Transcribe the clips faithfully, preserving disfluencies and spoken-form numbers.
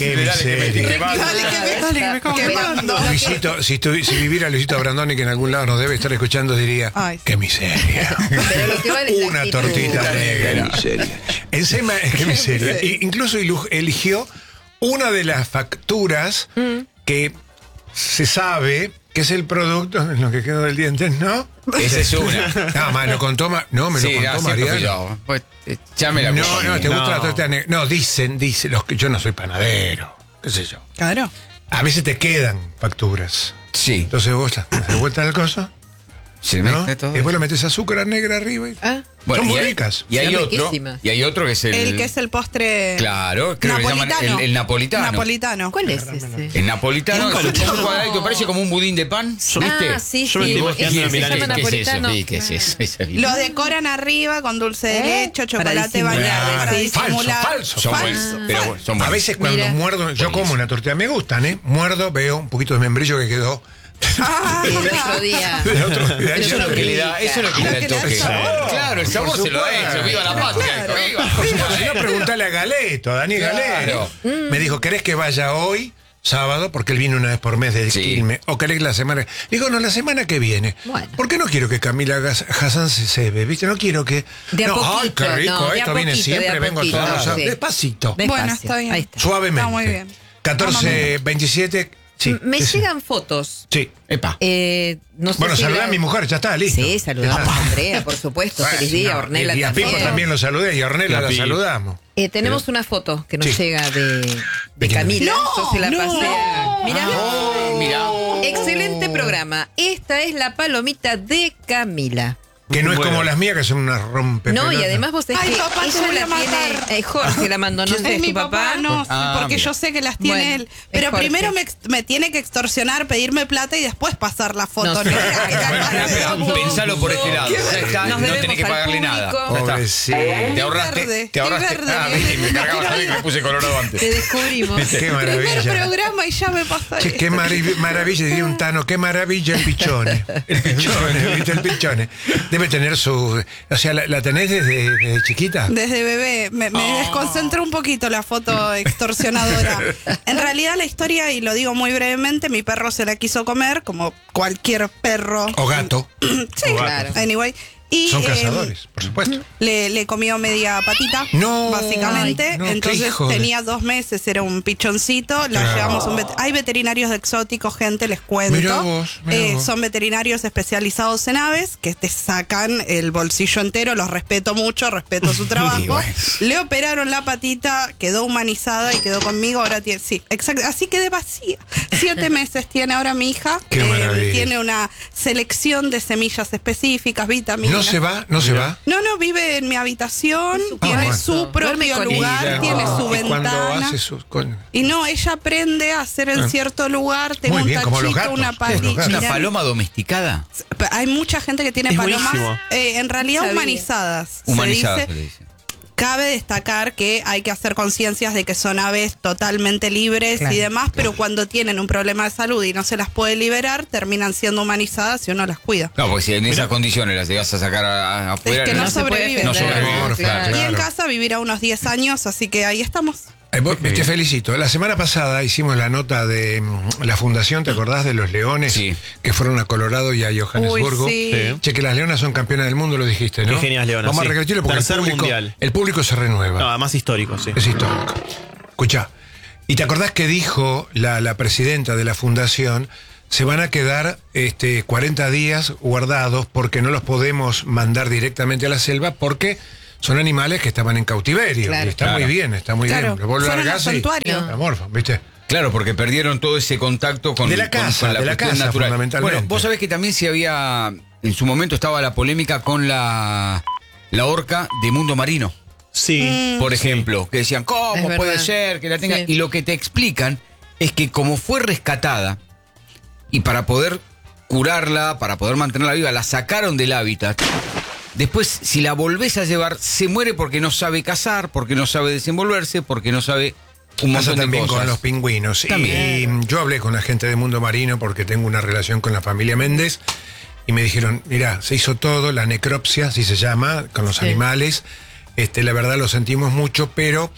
Qué miseria. Dale, que me, que me mando. Luisito, si, estu- si viviera Luisito Brandoni, que en algún lado nos debe estar escuchando, diría, Ay. qué miseria. Pero lo que vale es la Una actitud. tortita negra. Encima, qué miseria. I- Incluso ilu- eligió una de las facturas Mm. que se sabe que es el producto en lo que quedó del diente, ¿no? Esa es una. No, más, lo contó, Ma- no, me Sí, lo no, contó siempre fui Mariano. yo. Pues, eh, ya me la No, culpa no, mía. te gusta la No. torta negra. No, dicen, dicen, los que yo no soy panadero, qué sé yo. Claro. A veces te quedan facturas. Sí. Entonces vos das de vuelta al coso, Se ¿no? mezcla todo. Y después le metes azúcar negra arriba. Y... Ah, Bueno, Son muy y hay- ricas. Y hay Son otro. riquísimas. Y hay otro que es el. El que es el postre. Claro, creo que le llaman napolitano. el, el napolitano. Napolitano. ¿cuál es ese? El napolitano Nunca es lo como un escuché. cuadradito, parece como un budín de pan. ¿Viste? Ah, sí, Yo me sí. estoy Ese imaginando se la llama milanesa. ¿Qué es eso? napolitano. Sí, ¿qué es eso? Esa es- Lo decoran arriba con dulce de ¿Eh? leche, Para chocolate disimular. bañado para Sí, disimular. falso, Son falso. buenos, pero bueno, son A buenos. veces cuando Mira. muerdo, yo como una tortilla, me gustan, ¿eh? Muerdo, veo un poquito de membrillo que quedó. Ah, El otro día. del otro- de Pero ayer. Eso es lo que le da, eso es lo que le da el Lo que le da toque. el sabor. Claro, el sabor Por se lo da supuesto. hecho. Viva la patria, hijo, viva. Si no, preguntale a Galeto, a Dani Claro. Galeto. Me dijo, ¿querés que vaya hoy, sábado? Porque él viene una vez por mes de Sí. Quilmes. ¿O querés la semana? Digo, no, la semana que viene. Bueno. ¿Por qué no quiero que Camila Gas- Hassan se cebe? ¿Viste? No quiero que... De a no, poquito, ay, qué rico, no, de a esto viene poquito, de siempre, a vengo poquito, todos los sábados. sí. Despacito. Despacio. Bueno, está bien. Ahí está. Suavemente. Está muy bien. catorce veintisiete. Sí. Me sí. llegan fotos. Sí. Epa. Eh, no sé Bueno, si saludé la- a mi mujer, ya está, listo. Sí, saludamos Ah. a Andrea, por supuesto. Bueno, Feliz día, no, Ornella y a también. Pipo también lo saludé y a Ornella Y a la Pipo. saludamos. Eh, tenemos una foto que nos Sí. llega de, de quién? Camila. No, Yo se la no. pasé. a- Mirá. Mira. Excelente programa. Esta es la palomita de Camila. Que no es Bueno. como las mías, que son unas rompe. No, y además vos sabés Ay, que papá, te ella voy la a matar. tiene. eh, Jorge la mandó, no sé, es ¿es mi tu papá, papá? no, sí, Ah, porque mira. yo sé que las tiene Bueno, él. es Pero Jorge. primero me, ex- me tiene que extorsionar, pedirme plata y después pasar la foto. No sé. ¿no? Bueno, espera, espera, pensalo por este lado. Ya está, Nos no debemos tenés que al pagarle nada. público. Ya está. Pobrecito. Te ahorraste. verde, Te ahorraste. es verde, Ah, bien. ves, me cargabas a mí que me puse colorado antes. Te descubrimos. Qué Primer maravilla. programa y ya me pasa Che, esto. qué marav- maravilla, diría un Tano, qué maravilla el pichone. El pichone, ¿viste? El pichone. Debe tener su... O sea, ¿la, la tenés desde, desde chiquita? Desde bebé, me, me desconcentró un poquito la foto extorsionadora. En realidad la historia, y lo digo muy brevemente, mi perro se la quiso comer, como cualquier perro. O gato. Sí, Claro. Anyway. Y, Son eh, cazadores, por supuesto. Le, le comió media patita, No. básicamente. Ay, no, qué Entonces hijo de- tenía dos meses, era un pichoncito. La Claro. llevamos a un vet- Hay veterinarios exóticos, gente, les cuento. Mirá vos, mirá Eh, vos. son veterinarios especializados en aves que te sacan el bolsillo entero. Los respeto mucho, respeto su trabajo. bueno. Le operaron la patita, quedó humanizada y quedó conmigo. Ahora tiene, sí, exacto. Así quedé vacía. Siete meses tiene ahora mi hija. Qué maravilla. Tiene una selección de semillas específicas, vitaminas. No se va, no se va. No, no, vive en mi habitación, tiene bueno. su Duerme propio con lugar, ella. tiene su Y cuando ventana. hace sus... con- Y no, ella aprende a hacer en Ah. cierto lugar, tengo Muy un bien, como los tachito, gatos, una como los patita. gatos. ¿Una paloma domesticada? Hay mucha gente que tiene Es palomas, buenísimo. eh, en realidad Sabía. humanizadas. Humanizada Se se le dice. dice. Cabe destacar que hay que hacer conciencias de que son aves totalmente libres Claro. y demás, pero cuando tienen un problema de salud y no se las puede liberar, terminan siendo humanizadas y uno las cuida. No, porque si en esas condiciones las llegas a sacar a- a- afuera. Es que no No se puede sobreviven. No defender, sobreviven, claro. Y en claro. casa vivirá unos diez años, así que ahí estamos. Eh, vos- te felicito. La semana pasada hicimos la nota de mm, la fundación, ¿te acordás de los leones? Sí. Que fueron a Colorado y a Johannesburgo. Uy, sí. Sí. Che, que las leonas son campeonas del mundo, lo dijiste, ¿no? Qué genias leonas, Vamos sí. a repetirlo porque el Tercer público, mundial. el público se renueva. No, más histórico, sí. Es histórico. Escuchá, ¿y te acordás que dijo la, la presidenta de la fundación? Se van a quedar este, cuarenta días guardados porque no los podemos mandar directamente a la selva porque son animales que estaban en cautiverio. Claro. Y está Claro. muy bien, está muy Claro, bien. Lo vos lo fueron al largás y- santuario. La morfa, ¿viste? Claro, porque perdieron todo ese contacto con, De la con- casa, con la de la cuestión casa, natural. fundamentalmente. Bueno, vos sabés que también se había, en su momento estaba la polémica con la, la orca de Mundo Marino, Sí. por ejemplo, que decían, Es ¿cómo verdad. puede ser que la tenga? Sí. Y lo que te explican es que como fue rescatada y para poder curarla, para poder mantenerla viva, la sacaron del hábitat. Después, si la volvés a llevar, se muere porque no sabe cazar, porque no sabe desenvolverse, porque no sabe un Pasa montón de también cosas. con los pingüinos. También. Y yo hablé con la gente de Mundo Marino porque tengo una relación con la familia Méndez y me dijeron, mira, se hizo todo, la necropsia, así se llama, con los Sí. animales. Este, la verdad lo sentimos mucho, pero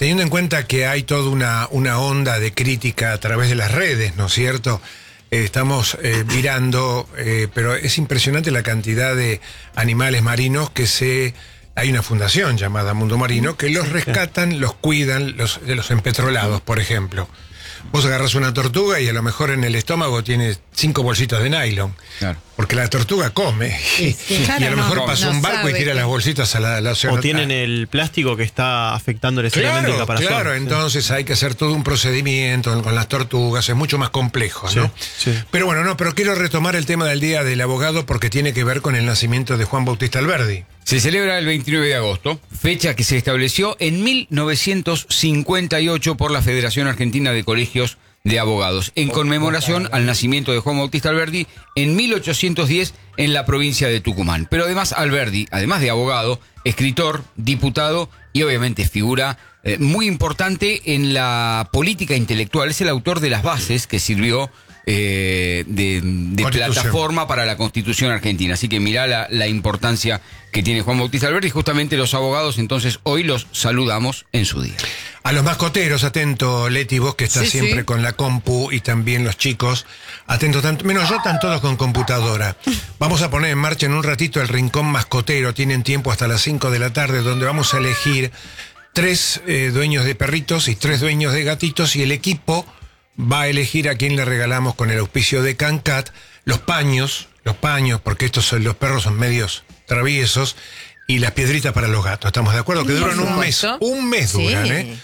teniendo en cuenta que hay toda una, una onda de crítica a través de las redes, ¿no es cierto? Eh, estamos eh, mirando, eh, pero es impresionante la cantidad de animales marinos que se... Hay una fundación llamada Mundo Marino que los rescatan, los cuidan, los, de los empetrolados, por ejemplo. Vos agarrás una tortuga y a lo mejor en el estómago tiene cinco bolsitas de nylon. Claro. Porque la tortuga come. Sí, sí. Y Claro, a lo mejor no, pasa no un barco y sabe tira que- las bolsitas a la, a la océano. O tienen el plástico que está afectándole seriamente el Claro, caparazón. claro, Sí. entonces hay que hacer todo un procedimiento con las tortugas, es mucho más complejo, ¿no? Sí, sí. Pero bueno, no, pero quiero retomar el tema del Día del Abogado porque tiene que ver con el nacimiento de Juan Bautista Alberdi. Se celebra el veintinueve de agosto, fecha que se estableció en mil novecientos cincuenta y ocho por la Federación Argentina de Colegios de Abogados, en conmemoración al nacimiento de Juan Bautista Alberdi en mil ochocientos diez en la provincia de Tucumán. Pero además Alberdi, además de abogado, escritor, diputado y obviamente figura eh, muy importante en la política intelectual, es el autor de las bases que sirvió eh, de, de plataforma para la Constitución Argentina. Así que mirá la, la importancia que tiene Juan Bautista Alberdi. Justamente los abogados, entonces, hoy los saludamos en su día. A los mascoteros, atento, Leti, vos que estás Sí, siempre sí. con la compu y también los chicos, atento tanto, menos yo, están todos con computadora. Vamos a poner en marcha en un ratito el Rincón Mascotero, tienen tiempo hasta las cinco de la tarde, donde vamos a elegir tres eh, dueños de perritos y tres dueños de gatitos, y el equipo va a elegir a quién le regalamos con el auspicio de Cancat los paños, los paños, porque estos son, los perros son medios traviesos, y las piedritas para los gatos. ¿Estamos de acuerdo? Que Por duran un mes. supuesto. Un mes Sí. duran, ¿eh?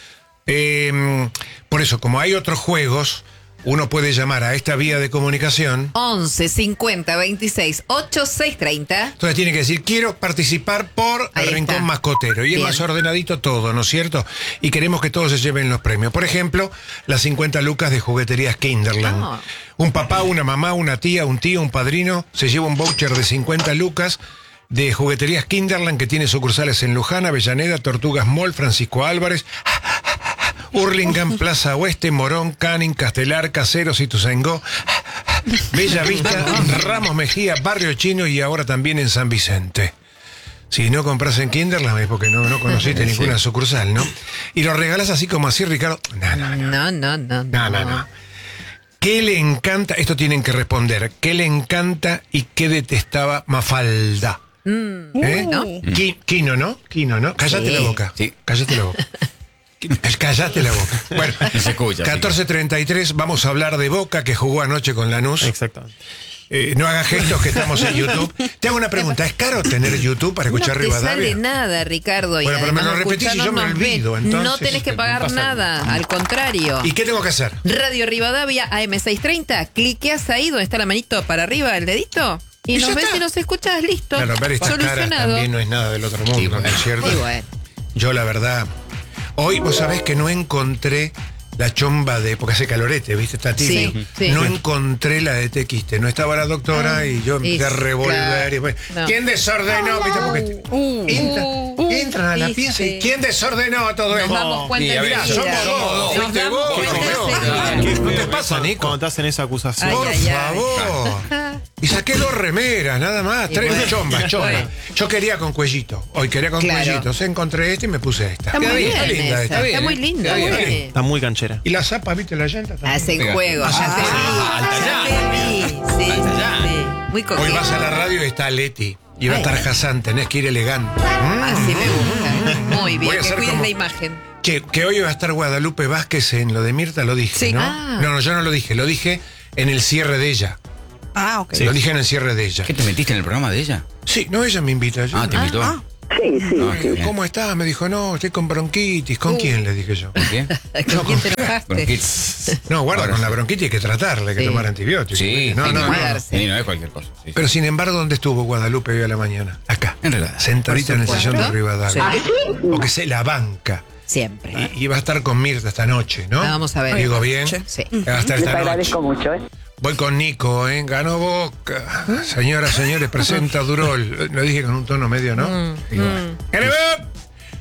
Eh, por eso, como hay otros juegos, uno puede llamar a esta vía de comunicación. once cincuenta veintiséis ochenta y seis treinta. Entonces tiene que decir, quiero participar por Ahí el Rincón está. Mascotero. Y es Bien. más ordenadito todo, ¿no es cierto? Y queremos que todos se lleven los premios. Por ejemplo, las cincuenta lucas de jugueterías Kinderland. Ah. Un papá, una mamá, una tía, un tío, un padrino se lleva un voucher de cincuenta lucas de jugueterías Kinderland, que tiene sucursales en Luján, Avellaneda, Tortugas Mall, Francisco Álvarez, Hurlingham, Plaza Oeste, Morón, Canning, Castelar, Caseros, Ituzaingó, Bella Vista, Ramos Mejía, Barrio Chino y ahora también en San Vicente. Si no compras en Kinderland es porque no, no conociste Sí. ninguna sucursal, ¿no? Y lo regalas así como así, Ricardo. No, no, no. No, no, no. No, no, no. ¿Qué le encanta? Esto tienen que responder. ¿Qué le encanta y qué detestaba Mafalda? ¿Eh? ¿no? Qui- Quino, ¿no? Quino, ¿no? Cállate Sí. la boca. Sí. Cállate la boca. Cállate la boca. Bueno, No se escucha, así que- catorce treinta y tres, vamos a hablar de Boca, que jugó anoche con Lanús. Exactamente. Eh, no hagas gestos que estamos en YouTube. Te hago una pregunta, ¿es caro tener YouTube para escuchar no te sale Rivadavia? nada, Ricardo. y Bueno, pero me además lo repetís y yo escucharnos me nos ven. olvido, entonces, no tenés que este, pagar pasa- nada, al contrario. ¿Y qué tengo que hacer? Radio Rivadavia A M seiscientos treinta, cliqueas ahí donde está la manito para arriba, el dedito, y, Y nos ya ves está. y nos escuchas, listo. Claro, ver estas caras Solucionado. también no es nada del otro mundo, Sí, ¿no bueno. es cierto? Y bueno. Yo la verdad, hoy vos sabés que no encontré la chomba de, porque hace calorete, ¿viste? Está tibio. Sí, sí. No encontré la de Tequiste, no estaba la doctora y yo empecé y a revolver. claro. Y, bueno, No. ¿quién desordenó? ¿Viste? Porque Uh, entra- uh, entran a la ¿viste? pieza y ¿quién desordenó todo Nos esto? damos cuenta Sí, a ver, enseguida. somos dos, Nos fuiste damos vos, cuenta no yo. enseguida. Qué ¿No te feo pasa, eso, Nico? Cuando te hacen esa acusación. Ay, Por ay, ay. favor. Y saqué dos remeras, nada más. Y Tres bueno. chombas, chombas. Bueno. Yo quería con cuellito. Hoy quería con Claro. cuellito. Se encontré este y me puse esta. Está muy bien, Está linda esa, esta. está, bien, muy ¿eh? linda. Está bien. muy bien. Está muy canchera. Y la zapa, ¿viste la llanta? También. Hacen Venga. juego, ya Ah, te vi. hasta ya allá. te vi. Sí, Hasta allá. sí. Muy Hoy coqueta. vas a la radio y está Leti. Y va a Ay. estar Hassan, tenés que ir elegante. Mm. Así me gusta. Muy Voy bien, a que hacer cuides como- la imagen. Che, que hoy va a estar Guadalupe Vázquez en lo de Mirta, lo dije, Sí. ¿no? Ah. No, no, yo no lo dije, lo dije en el cierre de ella. Ah, ok. Lo dije en el cierre de ella. ¿Qué te metiste en el programa de ella? Sí, no, ella me invita. Yo, Ah, te invitó. Ah, Sí, sí. Ah, qué bien. ¿Cómo estás? Me dijo, no, estoy con bronquitis. ¿Con Uh. quién? Le dije yo. ¿Por qué? ¿Con quién te enojaste? Bronquitis. No, guarda, Ahora con la sí. bronquitis hay que tratarla, hay que Sí. tomar antibióticos. Sí, no, hay no, que no. cuidarse. Sí, no es cualquier cosa. Sí, sí. Pero sin embargo, ¿dónde estuvo Guadalupe hoy a la mañana? Acá. En realidad. Sentadita en el supuesto. sillón de Rivadavia. Sí. Porque se la banca. Siempre. Y, y va a estar con Mirta esta noche, ¿no? Ah, vamos a ver. Digo bien. Sí. Va a estar Les esta noche. agradezco mucho, ¿eh? Voy con Nico, ¿eh? Ganó Boca. Señoras, señores, presenta Durol. Lo dije con un tono medio, ¿no? Mm, Digo, ¡Ganó Boca!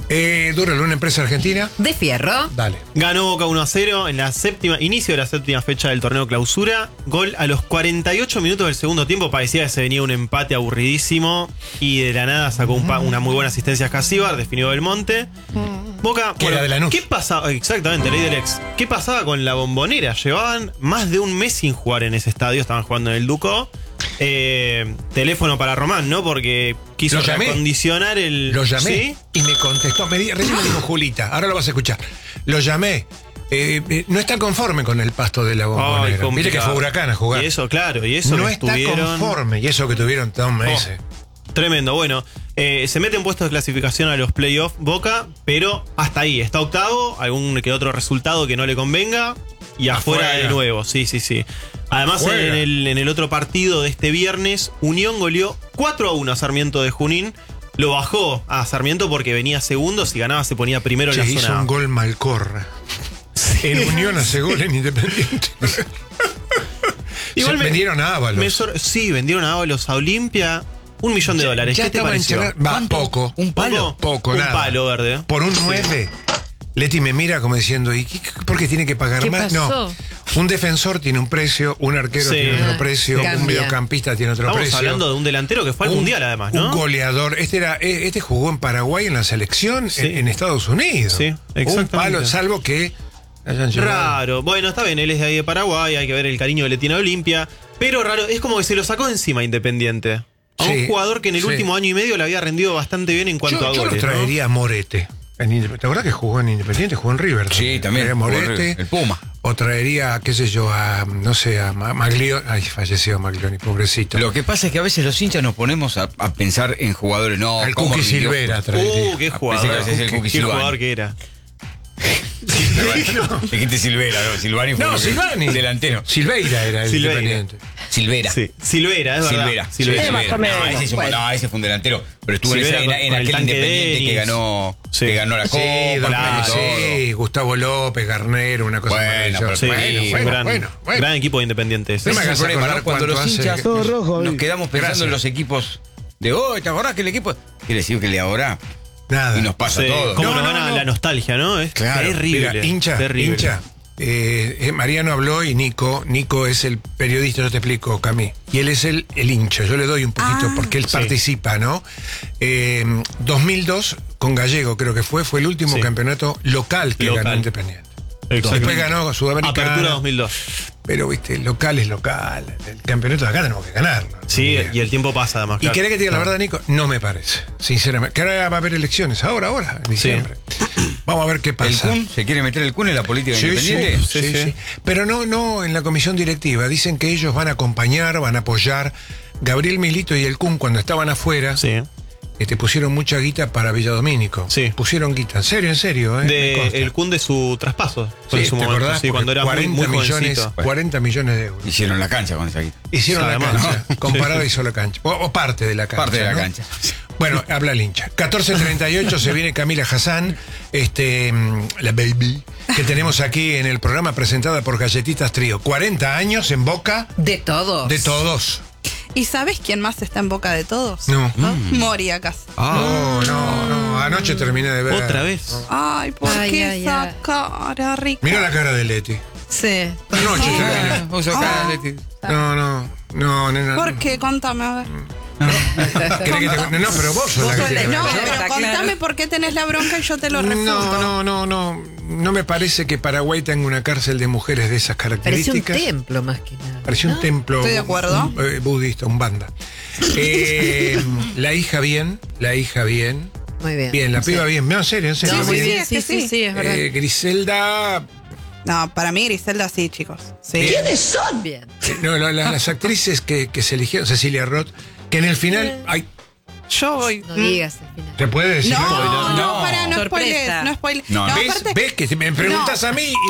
Eh, Durrell, una empresa argentina. De fierro. Dale. Ganó Boca uno a cero en la séptima, inicio de la séptima fecha del torneo clausura. Gol a los cuarenta y ocho minutos del segundo tiempo. Parecía que se venía un empate aburridísimo. Y de la nada sacó un pa- una muy buena asistencia a Casíbar, definió Belmonte. Boca, Que era de Lanús. ¿qué pasaba? Exactamente, ley del ex. ¿Qué pasaba con la Bombonera? Llevaban más de un mes sin jugar en ese estadio. Estaban jugando en el Ducó. Eh, teléfono para Román, ¿no? Porque quiso Lo llamé. recondicionar el. Lo llamé ¿Sí? y me contestó. Me di- recién me dijo Julita, ahora lo vas a escuchar. Lo llamé. Eh, eh, no está conforme con el pasto de la Ay, Bombonera. Mire que complicado. fue Huracán a jugar. Y eso, claro, y eso no que está estuvieron. conforme. Y eso que tuvieron dos meses. Tremendo, bueno, eh, se mete en puestos de clasificación a los playoffs Boca, pero hasta ahí, está octavo, algún que otro resultado que no le convenga y afuera, Afuera. de nuevo, sí, sí, sí. Además, Afuera. en el, en el otro partido de este viernes, Unión goleó cuatro a uno a Sarmiento de Junín, lo bajó a Sarmiento porque venía segundo, si ganaba se ponía primero en Che, la hizo zona. un gol Malcorra. En Unión hace gol en Independiente. Igual Se me- vendieron a Ábalos. Me sor- sí, vendieron a Ábalos a Olimpia, un millón de dólares. Ya ¿Qué te estaba pareció? encerrado. Va, ¿Cuánto? poco. ¿Un palo? Poco, Un nada. palo verde. Por un nueve. Leti me mira como diciendo, ¿y qué, por qué tiene que pagar ¿Qué más? pasó? No. Un defensor tiene un precio, un arquero Sí. tiene otro precio, un Cambia. mediocampista tiene otro Estamos precio. hablando de un delantero que fue al Un- Mundial además, ¿no? Un goleador. Este era, eh, este jugó en Paraguay en la selección Sí. en, en Estados Unidos. Sí, Un exactamente. palo, salvo que hayan llevado- Raro. Bueno, está bien, él es de ahí de Paraguay, hay que ver el cariño que le tiene a Olimpia. Pero raro, es como que se lo sacó encima Independiente. A un Sí, jugador que en el sí. último año y medio le había rendido bastante bien en cuanto yo, a yo goles. lo ¿no? traería a Morete. En Indep- ¿Te acuerdas que jugó en Independiente? Jugó en River. Sí, también. Traería a jugó Morete. El Puma. O traería, qué sé yo, a, no sé, a Ma- Maglioni. Ay, falleció Maglioni, pobrecito. Lo que pasa es que a veces los hinchas nos ponemos a, a pensar en jugadores. No, Al ¿cómo Cookie rindió? Silvera traería. Uh, qué Ah, jugador. pensé que ese es el Cookie qué Silvani. jugador que era. Dijiste Silvera, ¿no? Silvani fue No, lo que- Silvani. delantero. Silveira era el Silveira. Independiente. Silvera. Sí. Silvera, es verdad. Silvera. Silvera. Sí, más o Silvera. menos. No, ese, es un- Bueno. no, ese fue un delantero. Pero estuvo en, Silvera esa- en, con- en con el aquel tanque Independiente Denis. que ganó, Sí. que ganó la Copa. Sí, don claro. Pedro, sí, Gustavo López, Garnero, una cosa Bueno, maravillosa. Sí, bueno, un bueno, gran, bueno, bueno. gran equipo de Independiente. ese. No me Ese hagas es el problema, acordar ¿no? Cuando cuánto los hace hinchas que- Todo rojo, nos hoy. quedamos pensando Gracias. en los equipos de hoy. ¿Te acordás que el equipo? Quiere decir que el de ahora Nada. y nos pasa Sí, todo. cómo No, nos no, gana no. la nostalgia, ¿no? Es Claro, terrible. mira, hincha, terrible. hincha. Eh, eh, Mariano habló y Nico, Nico es el periodista, yo te explico, Cami. Y él es el, el hincha, yo le doy un poquito Ah. porque él Sí. participa, ¿no? Eh, dos mil dos, con Gallego creo que fue, fue el último Sí. campeonato local que Local. ganó Independiente. Exactamente. Después ganó Sudamericana. Apertura dos mil dos. Pero, viste, local es local. El campeonato de acá tenemos que ganarlo. Sí, Bien. y el tiempo pasa además. ¿Y claro. querés que te diga la Claro. verdad, Nico? No me parece, sinceramente. Que ahora va a haber elecciones, ahora, ahora, en diciembre. Vamos a ver qué ¿El pasa. Kun? ¿Se quiere meter el Kun en la política Sí, independiente? sí, sí, sí. Pero no, no en la comisión directiva. Dicen que ellos van a acompañar, van a apoyar. Gabriel Milito y el Kun, cuando estaban afuera, Sí. este, pusieron mucha guita para Villadomínico. Sí. Pusieron guita. En serio, en serio. ¿eh? Me De consta. el Kun de su traspaso. Sí, en su ¿te momento, acordás? sí, Porque cuando era muy, cuarenta muy millones, jovencito. cuarenta millones de euros. Hicieron la cancha con esa guita. Hicieron la Además, cancha. ¿no? Comparada Sí. hizo la cancha. O, o parte de la cancha. Parte de la ¿no? cancha. Bueno, habla el hincha. catorce treinta y ocho se viene Camila Hassan, este, mm, la baby, que tenemos aquí en el programa presentada por Galletitas Trío. cuarenta años en boca De todos. de todos. ¿Y sabes quién más está en boca de todos? No. Mori acaso. No, no, no. Anoche terminé de ver. Otra vez. Ay, ¿por Ay, qué ay, esa ay. cara rica? Mira la cara de Leti. Sí. Anoche terminé. Ah, vos acá, Ah. Leti. No, no, no, nena. ¿Por qué? Contame, a ver. ¿Querés que te- No, pero vos sos Vos la que sos la- tiene No, razón. pero Está contame claro. por qué tenés la bronca y yo te lo refuto. No, no, no, no. No me parece que Paraguay tenga una cárcel de mujeres de esas Parecía un características. templo más que nada. Parecía un templo. Estoy de acuerdo. un- eh, budista, un banda. Eh, la hija bien, la hija bien. Muy bien. Bien, la Sí. piba bien. No, en serio, en serio. No, Sí, muy sí, bien. es Sí, que sí, sí. sí, es verdad. Eh, Griselda. No, para mí Griselda sí, chicos. Sí. Bien. eh, No, la- la- las actrices que, que se eligieron, Cecilia Roth, que en el final. Ay, Yo voy. No digas al final. ¿se puede decir? No, algo? no, No. para, no Sorpresa. spoilees, no spoilees. No, No, ¿Ves? aparte- ¿Ves que si me preguntas a mí?